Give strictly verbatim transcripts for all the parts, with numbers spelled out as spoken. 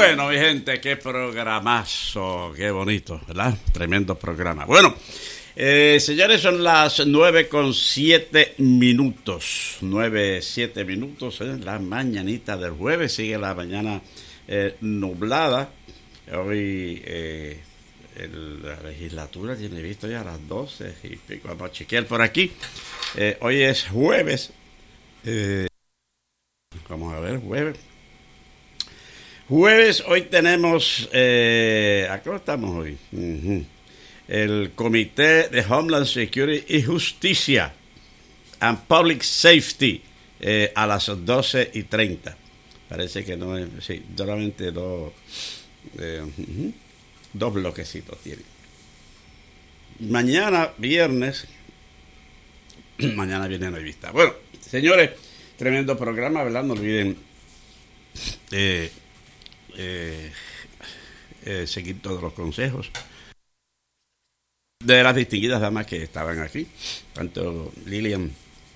Bueno, mi gente, qué programazo, qué bonito, ¿verdad? Tremendo programa. Bueno, eh, señores, son las nueve con siete minutos. Nueve, siete minutos, ¿eh? La mañanita del jueves. Sigue la mañana eh, nublada. Hoy eh, el, la legislatura tiene visto ya a las doce y pico. Vamos a chequear por aquí. Eh, hoy es jueves. Eh, vamos a ver, jueves. Jueves, hoy tenemos, eh, ¿a qué hora estamos hoy? Uh-huh. El Comité de Homeland Security y Justicia and Public Safety eh, a las doce y treinta. Parece que no es, sí, solamente dos, eh, uh-huh, dos bloquecitos tiene. Mañana, viernes, mañana viene la revista. Bueno, señores, tremendo programa, ¿verdad? No olviden eh, Eh, eh, seguir todos los consejos de las distinguidas damas que estaban aquí, tanto Lilian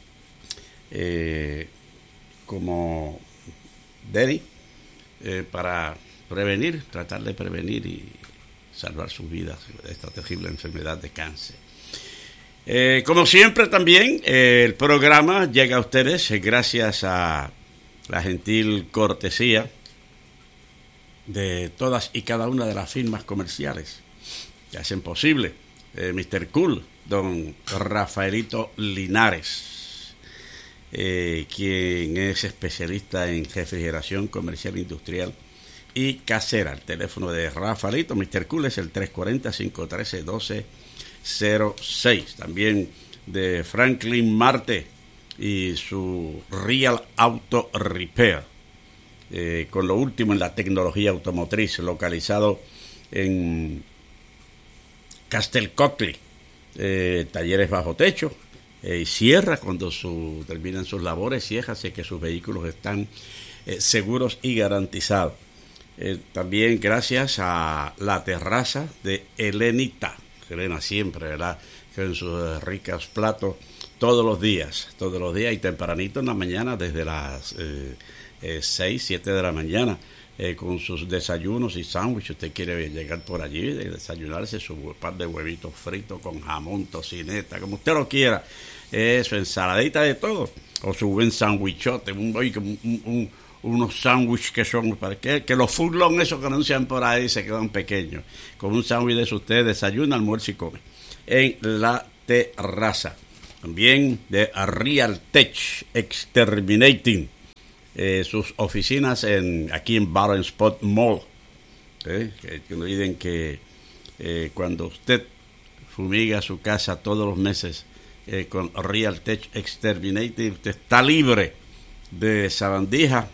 eh, como Denny, eh, para prevenir, tratar de prevenir y salvar sus vidas de esta terrible enfermedad de cáncer. Eh, como siempre también eh, el programa llega a ustedes eh, gracias a la gentil cortesía de todas y cada una de las firmas comerciales que hacen posible eh, mister Cool, don Rafaelito Linares, eh, quien es especialista en refrigeración comercial, industrial y casera. El teléfono de Rafaelito, mister Cool, es el tres cuatro cero, cinco uno tres, uno dos cero seis. También de Franklin Marte y su Real Auto Repair, Eh, con lo último en la tecnología automotriz, localizado en Castel Cockly, eh, talleres bajo techo, eh, y cierra cuando su, terminan sus labores, cierra, así que sus vehículos están eh, seguros y garantizados. Eh, también gracias a la terraza de Elenita, Elena siempre, ¿verdad?, con sus ricos platos todos los días, todos los días y tempranito en la mañana, desde las eh, Eh, seis, siete de la mañana, eh, con sus desayunos y sándwiches. Usted quiere llegar por allí, de desayunarse su par de huevitos fritos con jamón, tocineta, como usted lo quiera, eh, su ensaladita de todo, o su buen sándwichote, un, un, un, unos sándwiches que son, para que, que los furlong esos que anuncian por ahí se quedan pequeños. Con un sándwich de eso usted desayuna, almuerza y come en la terraza. También de Real Tech Exterminating, Eh, sus oficinas en aquí en Barron Spot Mall, eh, que, que no olviden que eh, cuando usted fumiga su casa todos los meses eh, con Real Tech Exterminating, usted está libre de sabandija,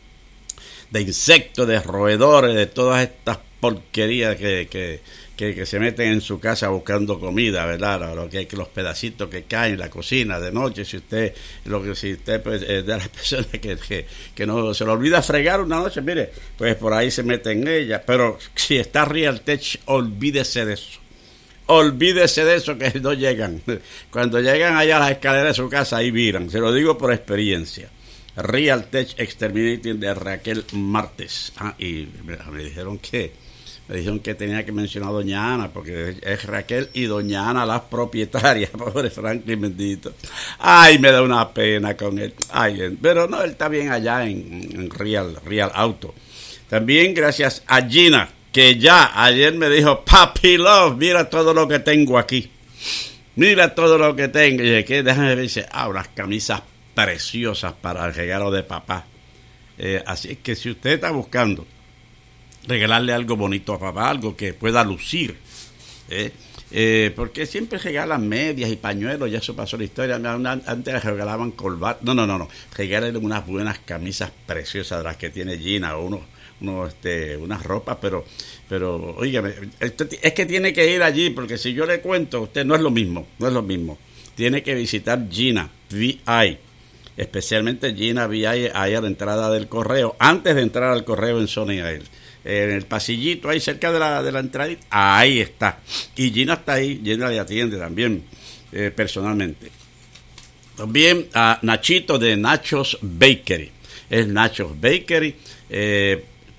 de insectos, de roedores, de todas estas porquerías que, que, que, que se meten en su casa buscando comida, ¿verdad? Lo que, que los pedacitos que caen en la cocina de noche, si usted, lo que si usted pues, es de las personas que, que, que no se le olvida fregar una noche, mire, pues por ahí se meten ellas. Pero si está Real Tech, olvídese de eso. Olvídese de eso, que no llegan. Cuando llegan allá a las escaleras de su casa, ahí viran. Se lo digo por experiencia. Real Tech Exterminating de Raquel Martes. Ah, y me, me dijeron que me dijeron que tenía que mencionar a doña Ana, porque es Raquel y doña Ana las propietarias. Pobre Franklin, bendito. Ay, me da una pena con él. Ay, pero no, él está bien allá en, en Real, Real Auto. También gracias a Gina, que ya ayer me dijo, Papi Love, mira todo lo que tengo aquí. Mira todo lo que tengo. Y dije, ¿qué? Déjame ver. Dice, ah, unas camisas preciosas para el regalo de papá. Eh, así que si usted está buscando regalarle algo bonito a papá, algo que pueda lucir, eh, eh, porque siempre regalan medias y pañuelos, ya eso pasó la historia. Antes regalaban colbat, no, no, no, no, regalen unas buenas camisas preciosas de las que tiene Gina, o unos, unos, este, unas ropas, pero, pero, oígame, es que tiene que ir allí, porque si yo le cuento, usted no es lo mismo, no es lo mismo. Tiene que visitar Gina V I, especialmente Gina V I, ahí a la entrada del correo, antes de entrar al correo en Sony Isle, en el pasillito ahí cerca de la, de la entrada, ahí está. Y Gina está ahí, Gina le atiende también eh, personalmente. También a Nachito de Nachos Bakery. Es Nachos Bakery, eh,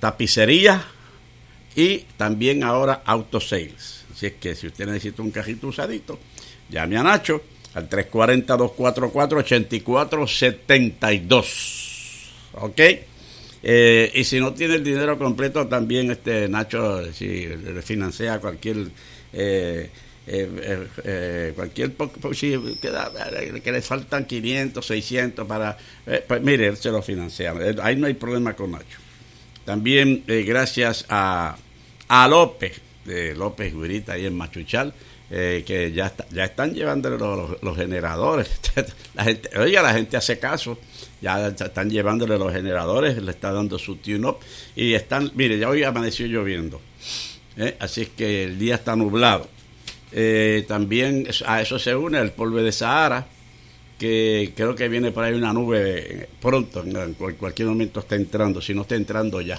tapicería y también ahora autosales. Así es que si usted necesita un cajito usadito, llame a Nacho al tres cuatro cero, dos cuatro cuatro, ocho cuatro siete dos. ¿Ok? Eh, y si no tiene el dinero completo, también este Nacho, si le financia cualquier eh, eh, eh, eh, cualquier si que, que le faltan quinientos, seiscientos para eh, pues mire, él se lo financia. Ahí no hay problema con Nacho. También eh, gracias a a López de López Guirita ahí en Machuchal, eh, que ya está, ya están llevando los, los, los generadores. La gente, oye, la gente hace caso, ya están llevándole los generadores, le está dando su tune-up y están, mire, ya hoy amaneció lloviendo, ¿eh? Así es que el día está nublado. Eh, también a eso se une el polvo de Sahara, que creo que viene por ahí una nube pronto, en cualquier momento está entrando, si no está entrando ya.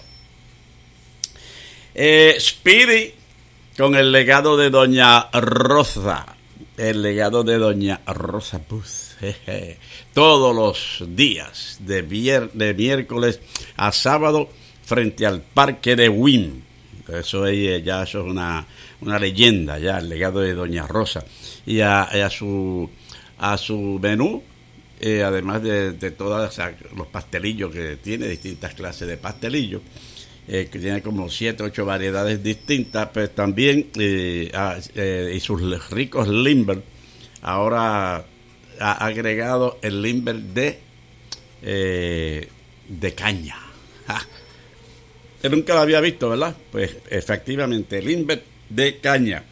Eh, Speedy con el legado de Doña Rosa, el legado de Doña Rosa Booth, jeje. Todos los días de, vier, de miércoles a sábado frente al parque de Wynn. Eso es, ya eso es una, una leyenda, ya el legado de Doña Rosa. Y a, a su a su menú, eh, además de, de todos o sea, los pastelillos que tiene, distintas clases de pastelillos, Eh, que tiene como siete, ocho variedades distintas, pero también eh, a, eh, y sus ricos limber. Ahora ha agregado el limber de eh, de caña. ¡Ja! Yo nunca lo había visto, ¿verdad? Pues efectivamente, limber de caña.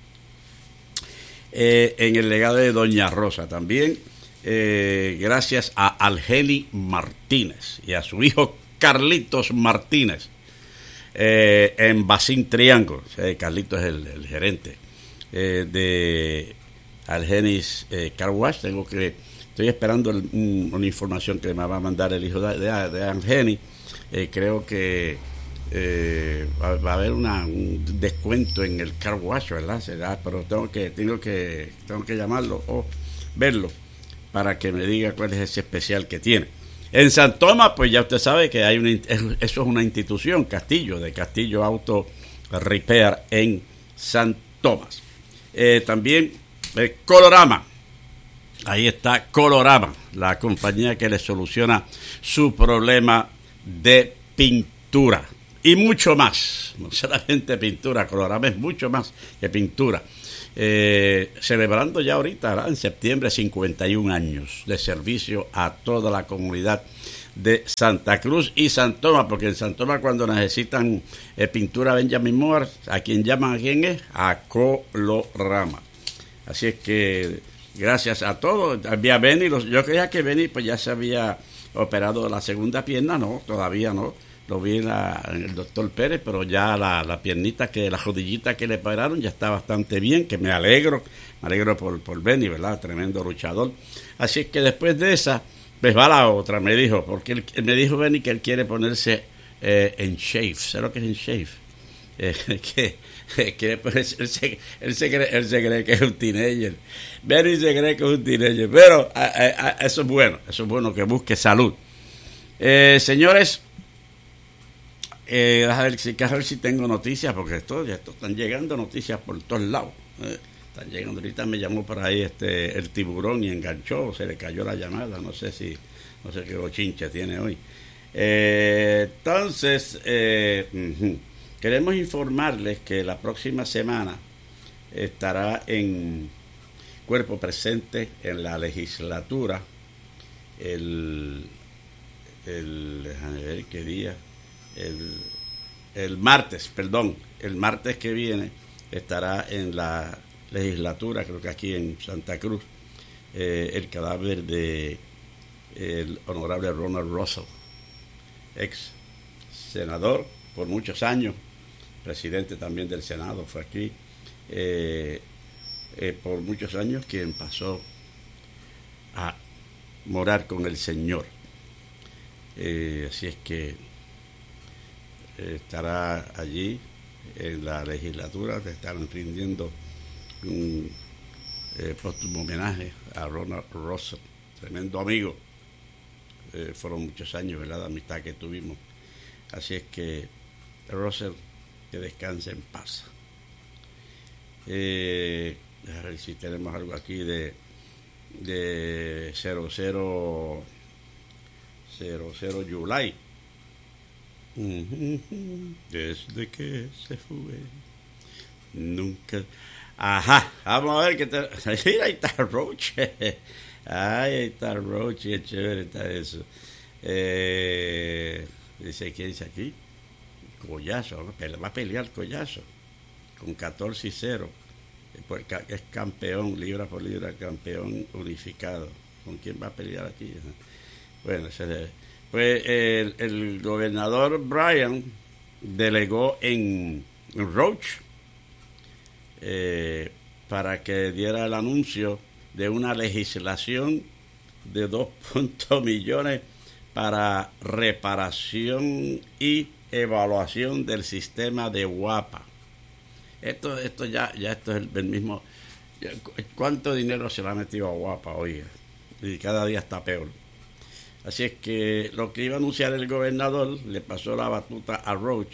Eh, en el legado de Doña Rosa también, eh, gracias a Algeni Martínez y a su hijo Carlitos Martínez. Eh, en Bacín Triángulo, eh, Carlitos es el, el gerente eh, de Algenis eh, Car Wash. Tengo que, estoy esperando el, un, una información que me va a mandar el hijo de, de, de Algenis. Eh, creo que eh, va, va a haber una, un descuento en el Car Wash, ¿verdad? Será, pero tengo que, tengo que, tengo que llamarlo o verlo para que me diga cuál es ese especial que tiene. En San Tomás, pues ya usted sabe que hay una, eso es una institución, Castillo, de Castillo Auto Repair en San Tomás. Eh, también eh, Colorama, ahí está Colorama, la compañía que le soluciona su problema de pintura y mucho más. No solamente pintura, Colorama es mucho más que pintura. Eh, celebrando ya ahorita, ¿verdad? En septiembre, cincuenta y un años de servicio a toda la comunidad de Santa Cruz y San Tomás, porque en San Tomás cuando necesitan eh, pintura Benjamin Moore, ¿a quién llaman? ¿A quién es? A Colorama. Así es que gracias a todos. Había Benny, los, yo creía que Benny pues ya se había operado la segunda pierna, no, todavía no. Lo vi en, la, en el doctor Pérez, pero ya la, la piernita, que la rodillita que le operaron ya está bastante bien, que me alegro, me alegro por, por Benny, ¿verdad? Tremendo luchador. Así es que después de esa, pues va la otra, me dijo, porque él, me dijo Benny que él quiere ponerse eh, en shave. ¿Sabes lo que es en shave? Eh, que, que pues, él, se, él, se cree, él se cree que es un teenager. Benny se cree que es un teenager, pero a, a, a, eso es bueno, eso es bueno, que busque salud. Eh, señores, Eh, a, ver, a ver si tengo noticias, porque esto, ya esto, están llegando noticias por todos lados. Eh, están llegando, ahorita me llamó por ahí este el tiburón y enganchó, se le cayó la llamada, no sé si, no sé qué bochinche tiene hoy. Eh, entonces, eh, uh-huh. queremos informarles que la próxima semana estará en cuerpo presente en la legislatura el, el déjame ver qué día. El, el martes, perdón, el martes que viene estará en la legislatura, creo que aquí en Santa Cruz, eh, el cadáver de el honorable Ronald Russell, ex senador por muchos años, presidente también del Senado, fue aquí eh, eh, por muchos años, quien pasó a morar con el Señor. Eh, así es que estará allí en la legislatura, te estarán rindiendo un eh, póstumo homenaje a Ronald Russell, tremendo amigo. Eh, fueron muchos años, ¿verdad?, de amistad que tuvimos. Así es que Russell, que descanse en paz. Eh, a ver si tenemos algo aquí de de cero cero July. Desde que se fue nunca. Ajá, vamos a ver qué tal. Mira, ahí está Roach. Ay, ahí está Roach, qué chévere está eso. Eh, dice, ¿qué dice aquí? Collazo, va a pelear Collazo con catorce y cero. Es campeón, libra por libra, campeón unificado. ¿Con quién va a pelear aquí? Bueno, se pues el, el gobernador Bryan delegó en, en Roach eh, para que diera el anuncio de una legislación de dos millones para reparación y evaluación del sistema de WAPA. Esto, esto ya, ya esto es el, el mismo. ¿Cuánto dinero se le ha metido a WAPA hoy? Y cada día está peor. Así es que lo que iba a anunciar el gobernador le pasó la batuta a Roach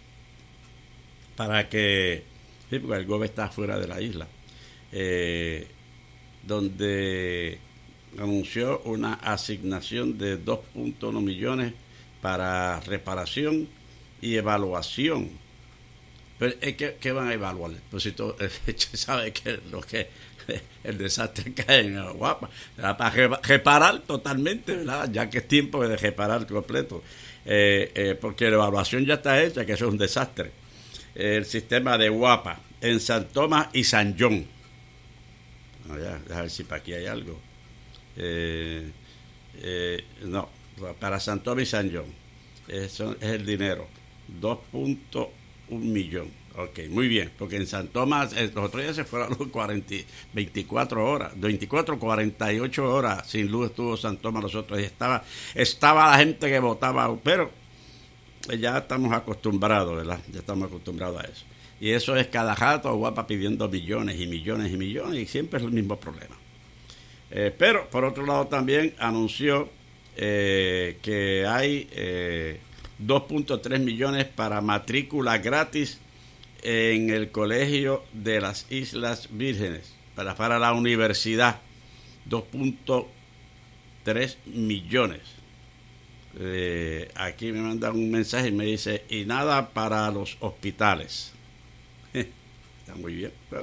para que, sí, porque el gobernador está fuera de la isla, eh, donde anunció una asignación de dos punto uno millones para reparación y evaluación. Pero es que, ¿qué van a evaluar? Pues si todo, se sabe que lo que el desastre cae en el Guapa, para reparar totalmente, ¿verdad? Ya que es tiempo de reparar completo, eh, eh, porque la evaluación ya está hecha, que eso es un desastre. El sistema de Guapa en San Tomás y San John. No, ya, a ver si para aquí hay algo. Eh, eh, no, para San Tomás y San John. Eso es el dinero, dos punto uno millón. Ok, muy bien, porque en San Tomás eh, los otros días se fueron a luz cuarenta, veinticuatro horas, veinticuatro, cuarenta y ocho horas sin luz estuvo San Tomás los otros días. Estaba, estaba la gente que votaba, pero ya estamos acostumbrados, ¿verdad? Ya estamos acostumbrados a eso. Y eso es cada rato Guapa pidiendo millones y millones y millones y siempre es el mismo problema. Eh, pero, por otro lado, también anunció eh, que hay eh, dos punto tres millones para matrícula gratis en el Colegio de las Islas Vírgenes, para, para la universidad, dos punto tres millones. Eh, aquí me mandan un mensaje y me dice, y nada para los hospitales. Está muy bien, pero...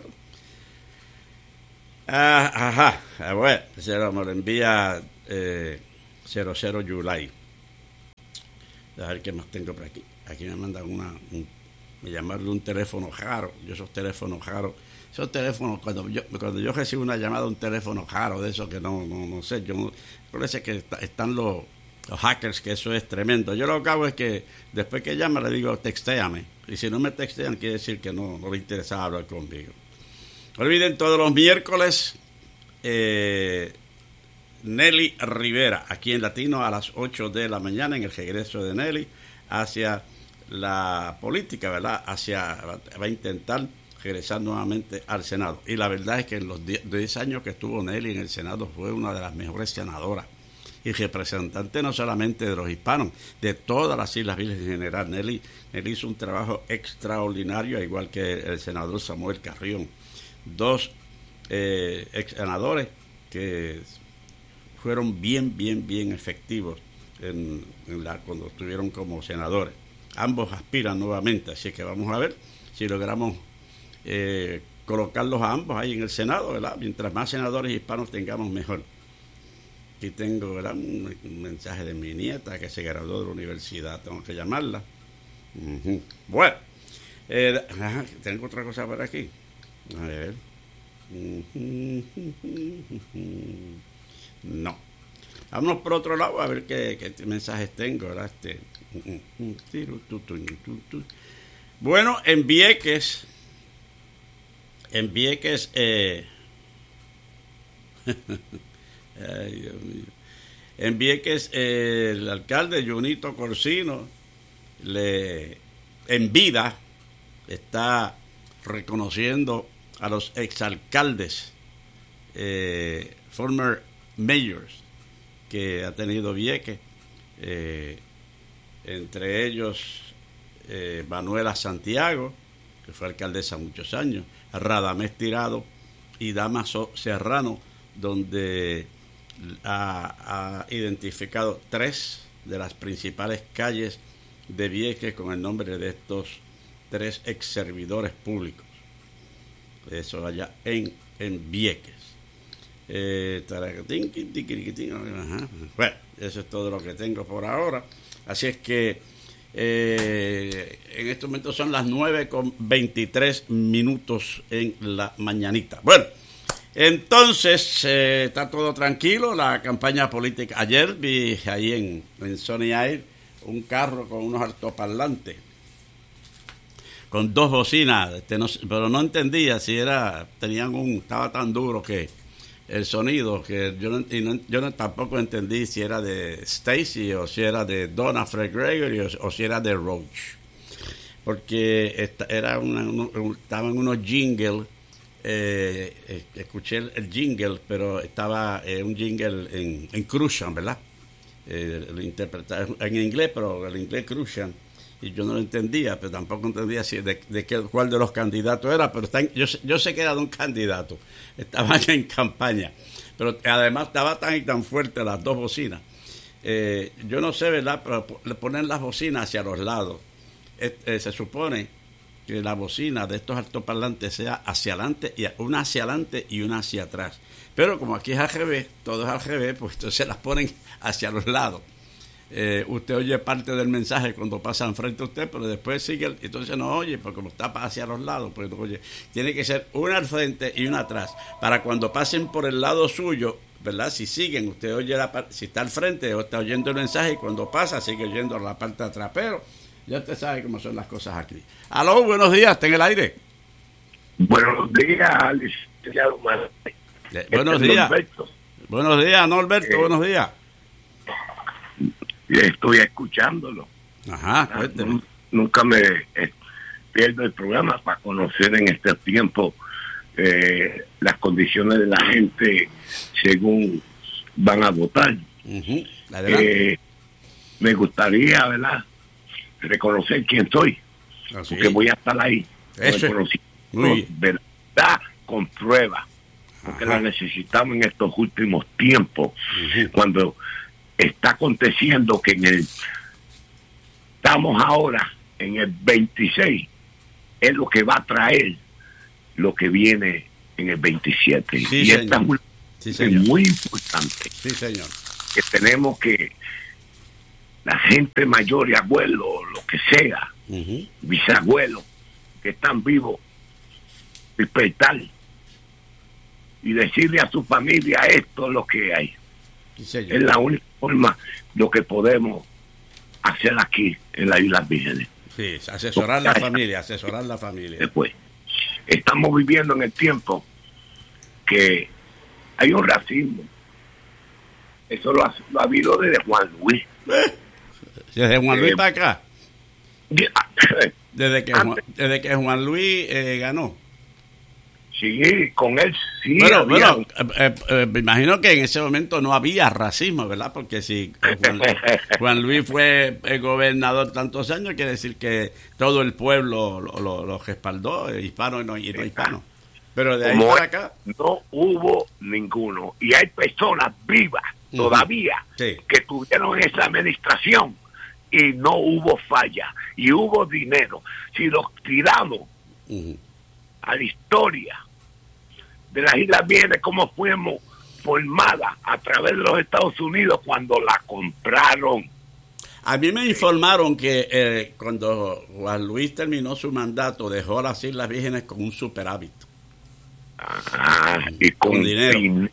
Ah, ajá, bueno, se lo, me lo envía eh, cero cero July. A ver qué más tengo por aquí. Aquí me mandan una... Un, me llamarle un teléfono raro. Yo esos teléfonos raros, esos teléfonos, cuando yo cuando yo recibo una llamada, un teléfono raro de esos que no no, no sé, yo parece que está, están los, los hackers, que eso es tremendo. Yo lo que hago es que después que llama le digo, textéame, y si no me textean quiere decir que no, no le interesa hablar conmigo. No olviden, todos los miércoles eh, Nelly Rivera, aquí en Latino, a las ocho de la mañana, en el regreso de Nelly hacia la política, ¿verdad? Hacia, va a intentar regresar nuevamente al Senado. Y la verdad es que en los diez años que estuvo Nelly en el Senado fue una de las mejores senadoras y representante no solamente de los hispanos, de todas las Islas Vírgenes en general. Nelly, Nelly hizo un trabajo extraordinario, igual que el senador Samuel Carrión. Dos eh, ex senadores que fueron bien, bien, bien efectivos en, en la, cuando estuvieron como senadores. Ambos aspiran nuevamente, así que vamos a ver si logramos eh, colocarlos a ambos ahí en el Senado, ¿verdad? Mientras más senadores hispanos tengamos, mejor. Aquí tengo, ¿verdad?, un, un mensaje de mi nieta que se graduó de la universidad, tengo que llamarla. Uh-huh. Bueno, eh, ajá, tengo otra cosa por aquí. A ver. Uh-huh. No. Vámonos por otro lado a ver qué, qué mensajes tengo, ¿verdad? Este, bueno, en Vieques, en Vieques, eh, ay, Dios mío. En Vieques, eh, el alcalde Junito Corsino, le, en vida, está reconociendo a los exalcaldes, eh, former mayors, que ha tenido Vieques, eh, entre ellos eh, Manuela Santiago, que fue alcaldesa muchos años, Radamés Tirado y Damaso Serrano, donde ha, ha identificado tres de las principales calles de Vieques con el nombre de estos tres ex servidores públicos. Eso allá en, en Vieques. Eh, bueno, eso es todo lo que tengo por ahora. Así es que eh, en estos momentos son las nueve con veintitrés minutos en la mañanita. Bueno, entonces eh, está todo tranquilo. La campaña política. Ayer vi ahí en, en Sony Air un carro con unos altoparlantes, con dos bocinas, este, no, pero no entendía si era, tenían un, estaba tan duro que el sonido, que yo, no, y no, yo no, tampoco entendí si era de Stacy o si era de Donna Fred Gregory o, o si era de Roach, porque esta, era una, un, estaban unos jingles, eh, eh, escuché el, el jingle, pero estaba eh, un jingle en, en Crucian, ¿verdad? Eh, lo interpretaba en inglés, pero el inglés Crucian, y yo no lo entendía, pero tampoco entendía si de, de qué, cuál de los candidatos era, pero están, yo, yo sé que era de un candidato, estaban en campaña, pero además estaba tan y tan fuerte las dos bocinas. Eh, yo no sé, ¿verdad? Pero le ponen las bocinas hacia los lados. Eh, eh, se supone que la bocina de estos altoparlantes sea hacia adelante, y una hacia adelante y una hacia atrás. Pero como aquí es al revés, todo es al revés, pues entonces las ponen hacia los lados. Eh, usted oye parte del mensaje cuando pasan frente a usted, pero después sigue, entonces no oye, porque como está hacia los lados, pues no oye. Tiene que ser una al frente y una atrás, para cuando pasen por el lado suyo, ¿verdad? Si siguen, usted oye la, si está al frente, o está oyendo el mensaje, y cuando pasa, sigue oyendo la parte de atrás, pero ya usted sabe cómo son las cosas aquí. Aló, buenos días, está en el aire. Buenos días, licenciado Manuel. Eh, buenos días. Norberto. Buenos días, Norberto, eh, buenos días. Estoy escuchándolo. Ajá, cuénteme. Nunca me eh, pierdo el programa para conocer en este tiempo eh, las condiciones de la gente según van a votar. Uh-huh. Eh, me gustaría, ¿verdad?, reconocer quién soy. Así. Porque voy a estar ahí. Eso con el verdad, con prueba. Porque Ajá. la necesitamos en estos últimos tiempos. Uh-huh. Cuando está aconteciendo que en el estamos ahora en el veintiséis, es lo que va a traer lo que viene en el veintisiete. Sí, y esta es, muy, sí, es muy importante. Sí, señor. Que tenemos que la gente mayor y abuelo, lo que sea, uh-huh. bisabuelos que están vivos, despertar y decirle a su familia esto es lo que hay. Sí, es la única forma lo que podemos hacer aquí en las Islas Vírgenes. Sí, asesorar Porque la familia, asesorar la familia. Después, estamos viviendo en el tiempo que hay un racismo. Eso lo ha, lo ha habido desde Juan Luis. ¿Eh? Desde Juan Luis eh, para acá. Desde que Juan, desde que Juan Luis eh, ganó. Sí, con él sí. Bueno, había... bueno eh, eh, me imagino que en ese momento no había racismo, ¿verdad? Porque si Juan, Juan Luis fue el gobernador tantos años, quiere decir que todo el pueblo lo, lo, lo respaldó, hispano y no, y no hispano. Pero de ahí Como para acá no hubo ninguno. Y hay personas vivas uh-huh. todavía sí. que tuvieron esa administración y no hubo falla. Y hubo dinero. Si los tiramos uh-huh. a la historia de las Islas Vírgenes, cómo fuimos formadas a través de los Estados Unidos cuando la compraron. A mí me informaron que eh, cuando Juan Luis terminó su mandato dejó las Islas Vírgenes con un superávit. Ah, y con, con dinero. Din-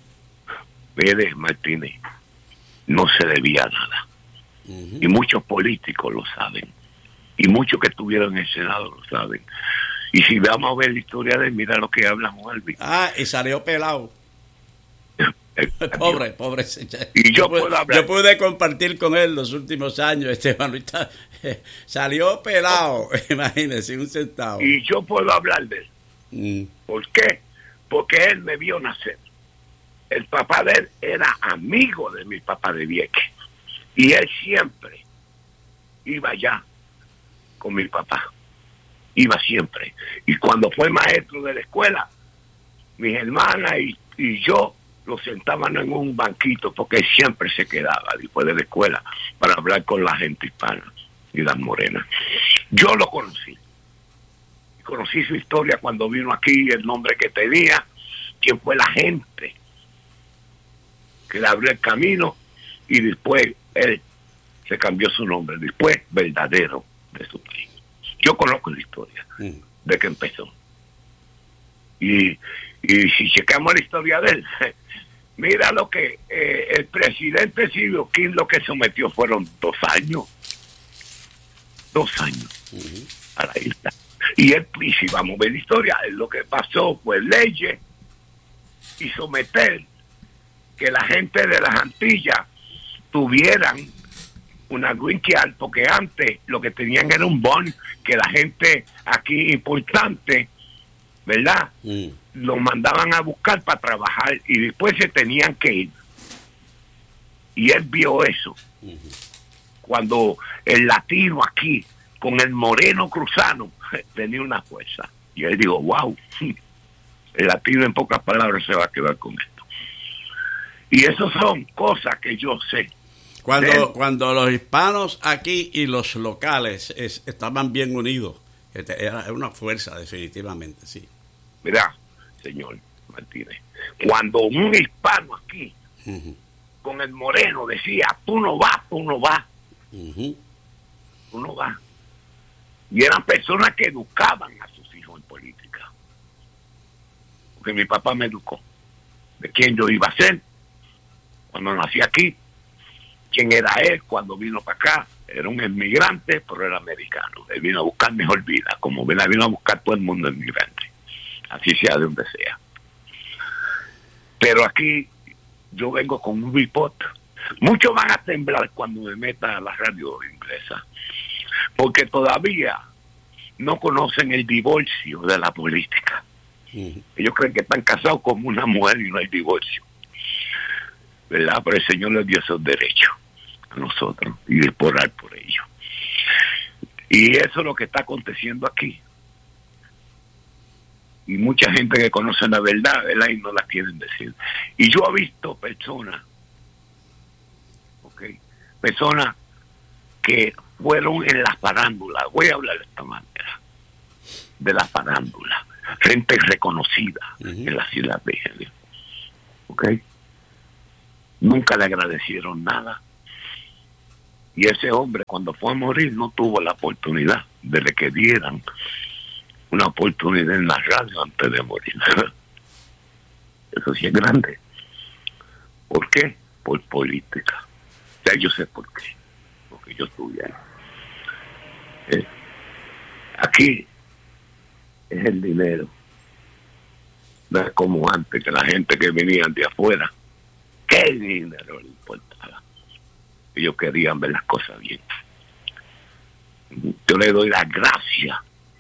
Pérez Martínez, no se debía nada. Uh-huh. Y muchos políticos lo saben. Y muchos que estuvieron en el Senado lo saben. Y si vamos a ver la historia de él, mira lo que habla Juan Luis. Ah, y salió pelado. pobre, pobre. Y yo, yo, puedo pude, hablar. yo pude compartir con él los últimos años. Este Juan Luis está, eh, salió pelado, imagínese, un centavo. Y yo puedo hablar de él. Mm. ¿Por qué? Porque él me vio nacer. El papá de él era amigo de mi papá de Vieques. Y él siempre iba allá con mi papá. Iba siempre. Y cuando fue maestro de la escuela, mis hermanas y, y yo lo sentaban en un banquito porque él siempre se quedaba después de la escuela para hablar con la gente hispana y las morenas. Yo lo conocí. Conocí su historia cuando vino aquí, el nombre que tenía, quién fue la gente que le abrió el camino, y después él se cambió su nombre, después verdadero de su país. Yo conozco la historia mm. de que empezó. Y, y si checamos la historia de él, mira lo que eh, el presidente Silvio King lo que sometió fueron dos años. Dos años uh-huh. a la isla. Y él, y si vamos a ver la historia, lo que pasó fue leyes y someter que la gente de las Antillas tuvieran una green card, porque antes lo que tenían era un bond que la gente aquí importante, ¿verdad? Mm. Los mandaban a buscar para trabajar y después se tenían que ir. Y él vio eso. Uh-huh. Cuando el latino aquí con el moreno cruzano tenía una fuerza. Y él dijo, wow, el latino en pocas palabras se va a quedar con esto. Y eso son cosas que yo sé. Cuando, de, cuando los hispanos aquí y los locales es, estaban bien unidos, era una fuerza definitivamente, sí. Mira, señor Martínez, cuando un hispano aquí uh-huh. con el moreno decía, tú no vas, tú no vas, uh-huh. tú no vas. Y eran personas que educaban a sus hijos en política. Porque mi papá me educó de quién yo iba a ser cuando nací aquí, quién era él cuando vino para acá. Era un inmigrante, pero era americano. Él vino a buscar mejor vida, como vino, vino a buscar todo el mundo inmigrante. Así sea de donde sea. Pero aquí yo vengo con un bipot. Muchos van a temblar cuando me meta a la radio inglesa, porque todavía no conocen el divorcio de la política. Uh-huh. Ellos creen que están casados como una mujer y no hay divorcio, ¿verdad? Pero el Señor les dio esos derechos a nosotros y de orar por ellos. Y eso es lo que está aconteciendo aquí. Y mucha gente que conoce la verdad, ¿verdad? Y no la quieren decir. Y yo he visto personas, ¿ok? Personas que fueron en la farándula, voy a hablar de esta manera, de la farándula, gente reconocida uh-huh. en las Islas Vírgenes, ¿ok? Nunca le agradecieron nada. Y ese hombre cuando fue a morir no tuvo la oportunidad de le que dieran una oportunidad en la radio antes de morir. Eso sí es grande. ¿Por qué? Por política. Ya yo sé por qué. Porque yo estuve ahí. Eh, aquí es el dinero. No es como antes, que la gente que venían de afuera, ¿qué dinero le importaba? Ellos querían ver las cosas bien. Yo le doy las gracias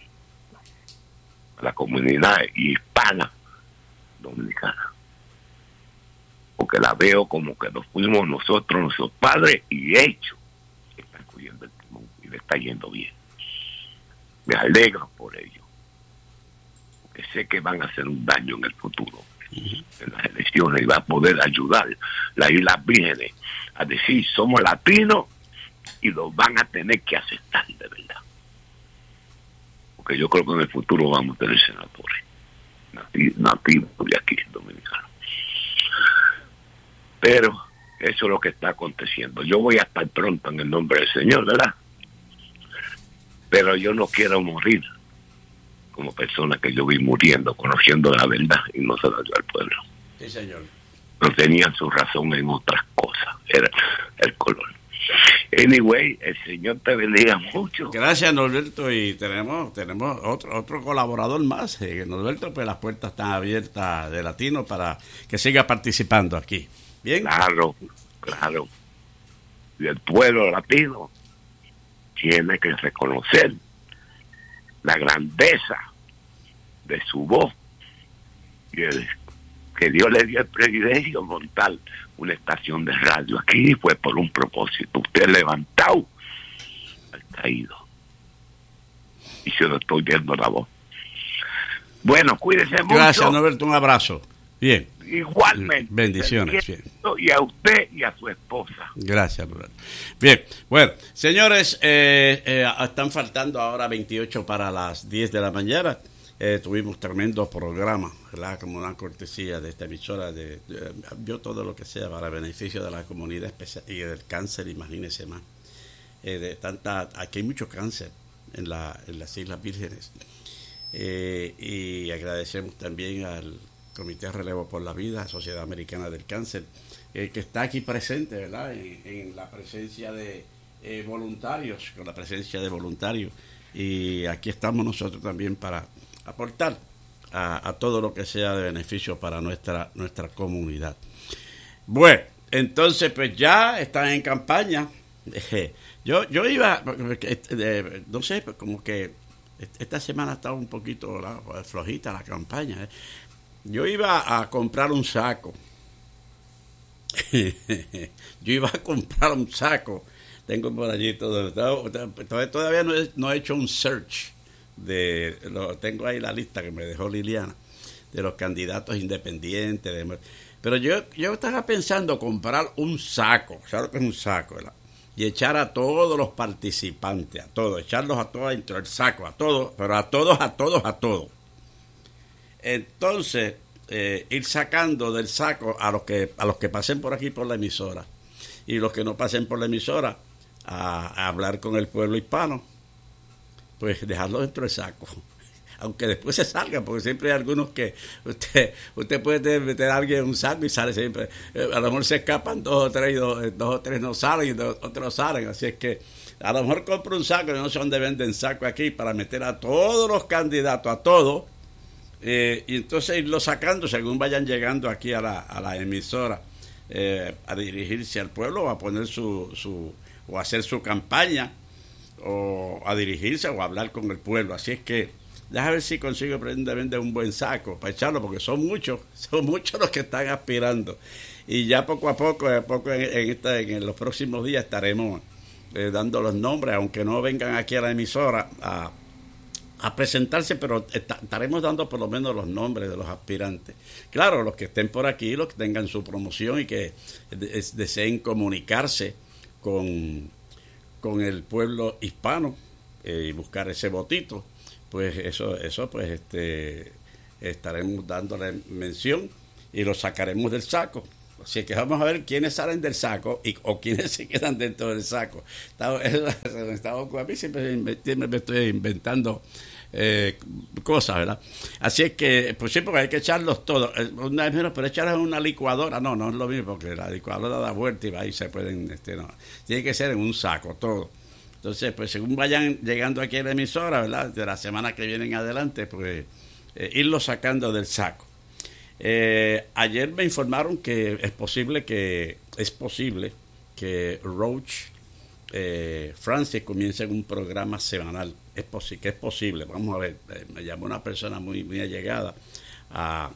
a la comunidad hispana dominicana, porque la veo como que nos fuimos nosotros, nuestros padres, y ellos están cogiendo el timón y le está yendo bien. Me alegro por ellos, porque sé que van a hacer un daño en el futuro, uh-huh. en las elecciones, y va a poder ayudar las Islas Vírgenes a decir somos latinos, y los van a tener que aceptar de verdad. Porque yo creo que en el futuro vamos a tener senadores nativos de aquí, dominicanos. Pero eso es lo que está aconteciendo. Yo voy a estar pronto en el nombre del Señor, ¿verdad? Pero yo no quiero morir como persona que yo vi muriendo, conociendo la verdad, y no se la dio al pueblo. Sí, señor. No tenían su razón en otras cosas, era el color. Anyway, el Señor te bendiga mucho. Gracias, Norberto, y tenemos tenemos otro otro colaborador más. Eh, Norberto, pues las puertas están abiertas de Latino para que siga participando aquí. Bien. Claro, claro. Y el pueblo latino tiene que reconocer la grandeza de su voz y el que Dios le dio el privilegio de montar una estación de radio aquí. Fue por un propósito. Usted levantado al caído. y se lo estoy viendo la voz. Bueno, cuídese mucho. Gracias, Norberto, un abrazo. Bien. Igualmente. Bendiciones. Bien. Y a usted y a su esposa. Gracias, Norberto. Bien, bueno, señores, eh, eh, están faltando ahora veintiocho para las diez de la mañana. Eh, tuvimos tremendo programa, ¿verdad? Como una cortesía de esta emisora, de, de, vio todo lo que sea para beneficio de la comunidad especial y del cáncer, imagínense más. Eh, de tanta, aquí hay mucho cáncer en, la, en las Islas Vírgenes. Eh, y agradecemos también al Comité de Relevo por la Vida, Sociedad Americana del Cáncer, eh, que está aquí presente, ¿verdad? En, en la presencia de eh, voluntarios, con la presencia de voluntarios. Y aquí estamos nosotros también para aportar a, a todo lo que sea de beneficio para nuestra nuestra comunidad. Bueno, entonces pues ya están en campaña. Yo yo iba, no sé, como que esta semana estaba un poquito ¿la? flojita la campaña. Yo iba a comprar un saco. Yo iba a comprar un saco. Tengo por allí todo. Todavía no he, no he hecho un search. De lo tengo ahí la lista que me dejó Liliana de los candidatos independientes de, pero yo yo estaba pensando comprar un saco, ¿sabes lo que es un saco? ¿verdad? Y echar a todos los participantes, a todos, echarlos a todos dentro del saco, a todos, pero a todos, a todos, a todos. Entonces eh, ir sacando del saco a los que a los que pasen por aquí por la emisora y los que no pasen por la emisora a, a hablar con el pueblo hispano. Pues dejarlo dentro del saco, aunque después se salga, porque siempre hay algunos que usted usted puede meter a alguien en un saco y sale siempre, a lo mejor se escapan dos o tres y dos, dos o tres no salen y dos, otros salen, así es que a lo mejor compro un saco, no sé dónde venden saco aquí, para meter a todos los candidatos, a todos, eh, y entonces irlo sacando según vayan llegando aquí a la, a la emisora, eh, a dirigirse al pueblo o a poner su, su o a hacer su campaña, o a dirigirse o a hablar con el pueblo. Así es que déjame ver si consigo vender un buen saco para echarlo, porque son muchos, son muchos los que están aspirando. Y ya poco a poco, a poco en, en, esta, en los próximos días estaremos eh, dando los nombres, aunque no vengan aquí a la emisora a, a presentarse, pero está, estaremos dando por lo menos los nombres de los aspirantes. Claro, los que estén por aquí, los que tengan su promoción y que de, deseen comunicarse con con el pueblo hispano eh, y buscar ese votito, pues eso eso pues este estaremos dándole mención y lo sacaremos del saco. Así que vamos a ver quiénes salen del saco y o quiénes se quedan dentro del saco. Estaba, estaba, a mí siempre me, me estoy inventando eh, cosas, ¿verdad? Así es que, pues sí, porque hay que echarlos todos. Una vez menos, pero echarlos en una licuadora, no, no es lo mismo, porque la licuadora da vuelta y va y se pueden, este, no. Tiene que ser en un saco todo. Entonces, pues según vayan llegando aquí a la emisora, ¿verdad? De la semana que viene en adelante, pues eh, irlos sacando del saco. Eh, ayer me informaron que es posible que es posible que Roach eh, Francis comience un programa semanal. Es posible que es posible. Vamos a ver. Eh, me llamó una persona muy muy allegada a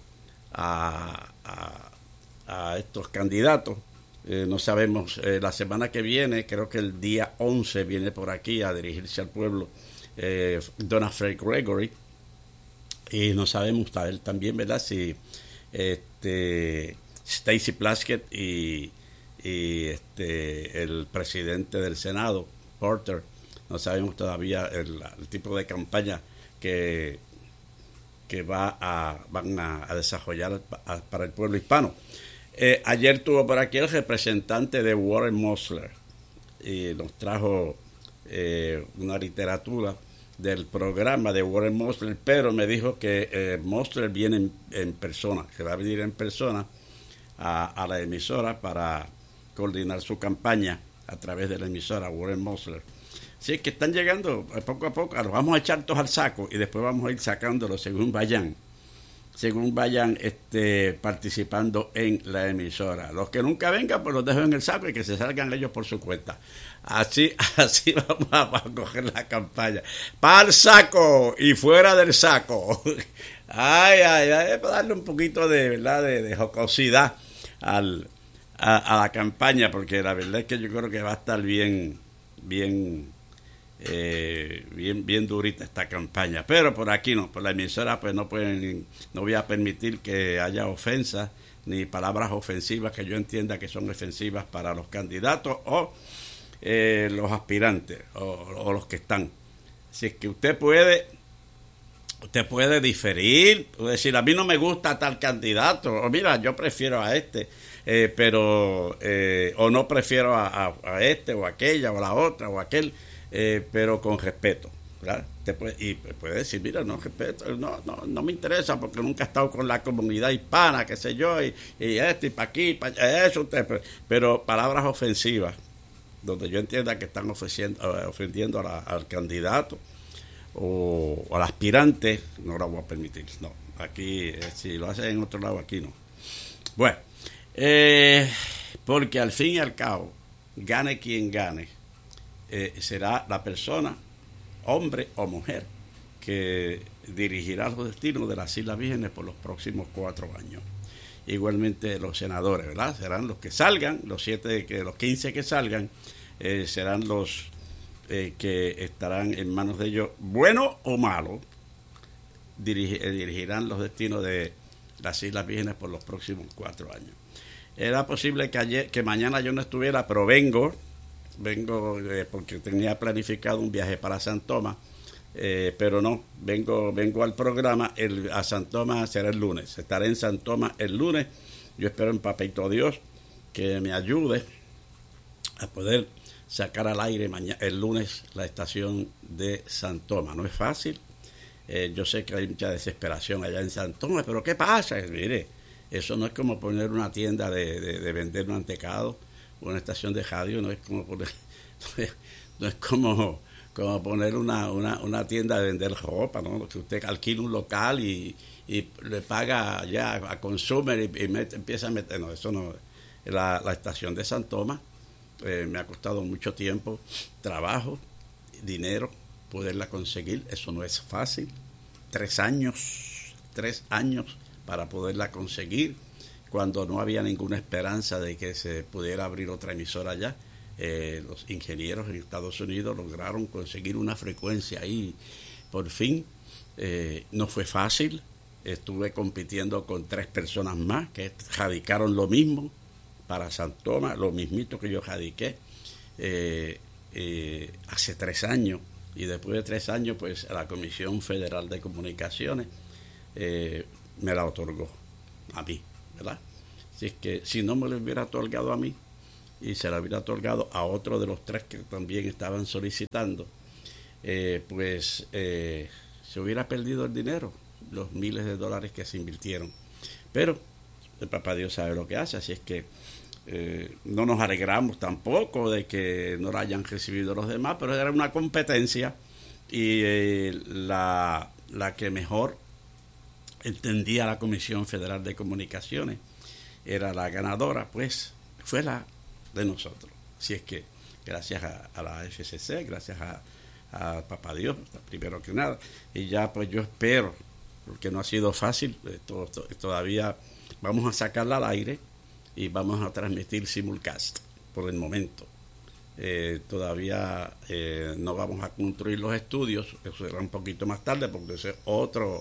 a, a, a estos candidatos. Eh, no sabemos. Eh, la semana que viene, creo que el día once viene por aquí a dirigirse al pueblo eh, Donna Fred Gregory, y no sabemos él también, ¿verdad? Si este Stacey Plaskett y, y este el presidente del Senado, Porter, no sabemos todavía el, el tipo de campaña que que va a van a, a desarrollar a, para el pueblo hispano. Eh, ayer tuvo por aquí el representante de Warren Mosler y nos trajo eh, una literatura del programa de Warren Mosler, pero me dijo que eh, Mosler viene en, en persona, que va a venir en persona a, a la emisora para coordinar su campaña a través de la emisora Warren Mosler. Así que están llegando poco a poco, los vamos a echar todos al saco y después vamos a ir sacándolos según vayan, según vayan este, participando en la emisora. Los que nunca vengan, pues los dejo en el saco y que se salgan ellos por su cuenta. Así, así vamos a, a coger la campaña. ¡Para el saco! Y fuera del saco. Ay, ay, ay, para darle un poquito de, ¿verdad? de, de jocosidad al, a, a la campaña, porque la verdad es que yo creo que va a estar bien, bien, eh, bien bien durita esta campaña, pero por aquí no, por la emisora pues no pueden, no voy a permitir que haya ofensas ni palabras ofensivas que yo entienda que son ofensivas para los candidatos o eh, los aspirantes o, o los que están. Si es que usted puede usted puede diferir, puede decir a mí no me gusta tal candidato, o mira yo prefiero a este, eh, pero eh, o no prefiero a, a, a este o aquella o la otra o aquel, eh, pero con respeto, ¿verdad? Te puede, y puede decir mira no respeto, no no no me interesa porque nunca he estado con la comunidad hispana, qué sé yo, y, y esto y para aquí, para allá, eso usted, pero, pero palabras ofensivas donde yo entienda que están ofreciendo, ofendiendo a la, al candidato o, o al aspirante, no la voy a permitir. No, aquí, eh, si lo hacen en otro lado, aquí no. Bueno, eh, porque al fin y al cabo, gane quien gane, eh, será la persona, hombre o mujer, que dirigirá los destinos de las Islas Vírgenes por los próximos cuatro años. Igualmente los senadores, ¿verdad? Serán los que salgan, los siete, que los quince que salgan, eh, serán los eh, que estarán en manos de ellos, bueno o malo, dirige, eh, dirigirán los destinos de las Islas Vírgenes por los próximos cuatro años. Era posible que ayer, que mañana yo no estuviera, pero vengo, vengo eh, porque tenía planificado un viaje para San Tomás. Eh, pero no, vengo vengo al programa, el, a San Tomás será el lunes, estaré en San Tomás el lunes. Yo espero en Papito Dios que me ayude a poder sacar al aire mañana, el lunes, la estación de San Tomás. No es fácil, eh, yo sé que hay mucha desesperación allá en San Tomás, pero ¿qué pasa? Mire, eso no es como poner una tienda de, de, de vender un mantecado, una estación de radio, no es como poner, no es como como poner una, una, una tienda de vender ropa, ¿no? Que usted alquila un local y, y le paga ya a consumer y, y mete, empieza a meter, no, eso no. La, la estación de San Tomás eh, me ha costado mucho tiempo, trabajo, dinero, poderla conseguir, eso no es fácil, tres años, tres años para poderla conseguir, cuando no había ninguna esperanza de que se pudiera abrir otra emisora allá. Eh, los ingenieros en Estados Unidos lograron conseguir una frecuencia ahí por fin. Eh, no fue fácil, estuve compitiendo con tres personas más que radicaron lo mismo para San Tomás, lo mismito que yo radiqué eh, eh, hace tres años, y después de tres años pues la Comisión Federal de Comunicaciones eh, me la otorgó a mí, ¿verdad? Así es que si no me lo hubiera otorgado a mí y se la hubiera otorgado a otro de los tres que también estaban solicitando, eh, pues eh, se hubiera perdido el dinero, los miles de dólares que se invirtieron. Pero el papá Dios sabe lo que hace, así es que eh, no nos alegramos tampoco de que no la hayan recibido los demás, pero era una competencia y eh, la, la que mejor entendía la Comisión Federal de Comunicaciones era la ganadora, pues fue la de nosotros. Así es que gracias a, a la F C C, gracias a, a Papá Dios, primero que nada, y ya pues yo espero, porque no ha sido fácil, esto, esto, todavía vamos a sacarla al aire y vamos a transmitir simulcast por el momento. Eh, todavía eh, no vamos a construir los estudios, eso será un poquito más tarde, porque ese es otro,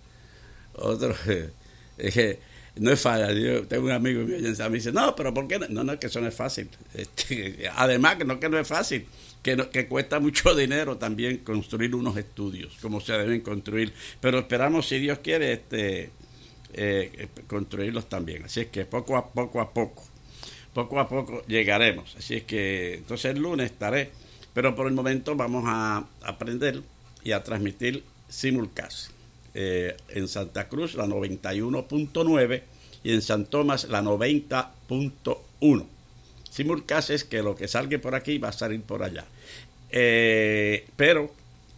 otro, eh, eh, no es fácil. Yo tengo un amigo mío que me dice, no, pero ¿por qué no? No, no, que eso no es fácil. Este, además, que no, que no es fácil, que, no, que cuesta mucho dinero también construir unos estudios, como se deben construir. Pero esperamos, si Dios quiere, este, eh, construirlos también. Así es que poco a poco a poco, poco a poco llegaremos. Así es que entonces el lunes estaré, pero por el momento vamos a aprender y a transmitir simulcast. Eh, en Santa Cruz la noventa y uno punto nueve y en San Tomás la noventa punto uno. Simulcast es que lo que salga por aquí va a salir por allá, eh, pero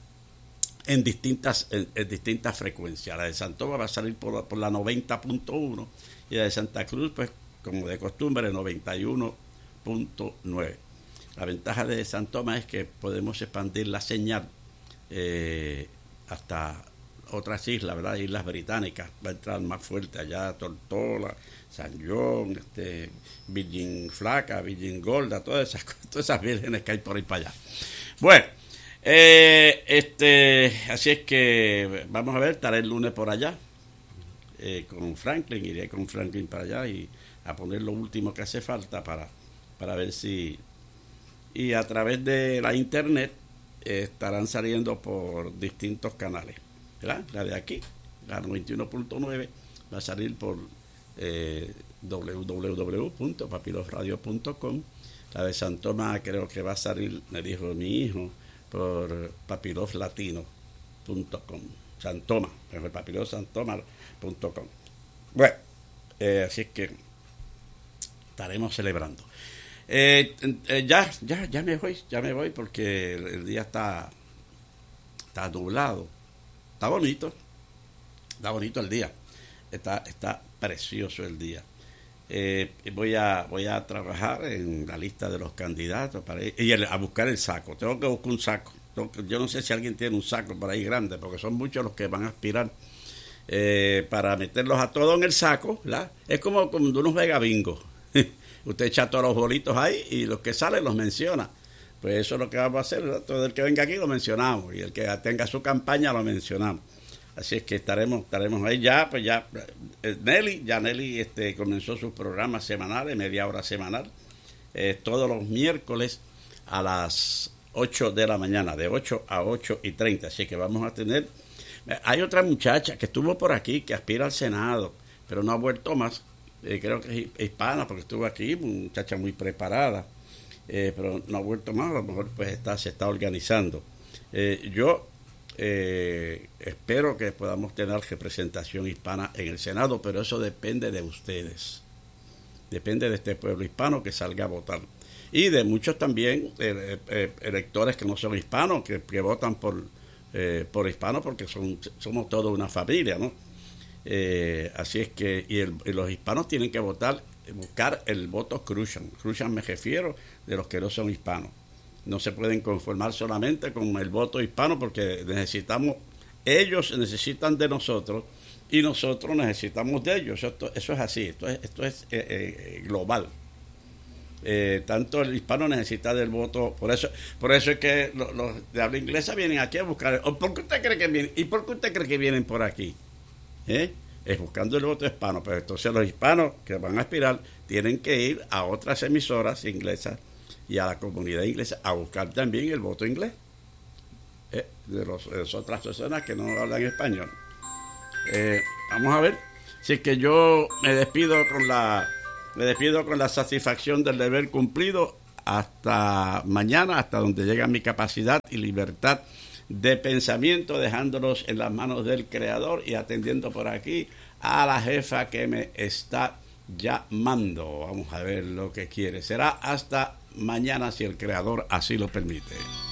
en distintas en, en distintas frecuencias. La de San Tomás va a salir por la, por la noventa punto uno y la de Santa Cruz, pues como de costumbre, noventa y uno punto nueve. La ventaja de San Tomás es que podemos expandir la señal eh, hasta otras islas, ¿verdad? Islas británicas, va a entrar más fuerte allá, Tortola, San John, este, Virgin Flaca, Virgin Gorda, todas esas, todas esas vírgenes que hay por ahí para allá. Bueno, Eh, este, así es que vamos a ver, estaré el lunes por allá eh, con Franklin, iré con Franklin para allá y a poner lo último que hace falta para, para ver si... Y a través de la internet eh, estarán saliendo por distintos canales, ¿verdad? La de aquí, la noventa y uno punto nueve, va a salir por eh, doble u doble u doble u punto papilosradio punto com. La de San Tomás creo que va a salir, me dijo mi hijo, por papiloslatino punto com. San Tomás, el papilosantoma punto com. Bueno, eh, así es que estaremos celebrando. Eh, eh, ya, ya, ya me voy, ya me voy porque el, el día está, está nublado, está bonito, está bonito el día, está, está precioso el día. Eh, voy a, voy a trabajar en la lista de los candidatos para ir, y el, a buscar el saco. Tengo que buscar un saco. Que, yo no sé si alguien tiene un saco por ahí grande, porque son muchos los que van a aspirar eh, para meterlos a todos en el saco, ¿verdad? Es como cuando uno juega bingo. Usted echa todos los bolitos ahí y los que salen los menciona. Pues eso es lo que vamos a hacer, ¿verdad? Todo el que venga aquí lo mencionamos y el que tenga su campaña lo mencionamos. Así es que estaremos estaremos ahí ya, pues ya eh, Nelly, ya Nelly este, comenzó sus programas semanales, media hora semanal, eh, todos los miércoles a las ocho de la mañana, de ocho a ocho y treinta. Así que vamos a tener... Eh, hay otra muchacha que estuvo por aquí, que aspira al Senado, pero no ha vuelto más. Eh, creo que es hispana porque estuvo aquí, muchacha muy preparada, eh, pero no ha vuelto más, a lo mejor pues está, se está organizando. Eh, yo eh, espero que podamos tener representación hispana en el Senado, pero eso depende de ustedes, depende de este pueblo hispano que salga a votar, y de muchos también eh, eh, electores que no son hispanos, que, que votan por, eh, por hispanos porque son, somos toda una familia, ¿no? Eh, así es que y, el, y los hispanos tienen que votar, buscar el voto Crucian. Crucian me refiero de los que no son hispanos. No se pueden conformar solamente con el voto hispano porque necesitamos, ellos necesitan de nosotros y nosotros necesitamos de ellos. Esto, eso es así, esto es, esto es eh, eh, global. Eh, tanto el hispano necesita del voto, por eso por eso es que los, los de habla inglesa vienen aquí a buscar. ¿Por qué usted cree que vienen? ¿Y por qué usted cree que vienen por aquí? ¿Eh? Es buscando el voto hispano, pero entonces los hispanos que van a aspirar tienen que ir a otras emisoras inglesas y a la comunidad inglesa a buscar también el voto inglés, ¿eh? de, los, de las otras personas que no hablan español. Eh, vamos a ver, si es que yo me despido con la me despido con la satisfacción del deber cumplido hasta mañana, hasta donde llega mi capacidad y libertad de pensamiento, dejándolos en las manos del Creador y atendiendo por aquí a la jefa que me está llamando. Vamos a ver lo que quiere. Será hasta mañana si el Creador así lo permite.